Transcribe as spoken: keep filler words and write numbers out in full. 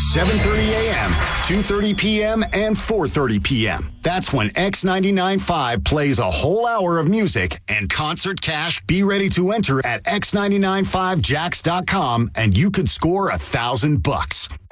seven thirty a.m., two thirty p.m., and four thirty p.m. That's when X ninety-nine point five plays a whole hour of music and concert cash. Be ready to enter at x nine nine five jacks dot com, and you could score a thousand bucks.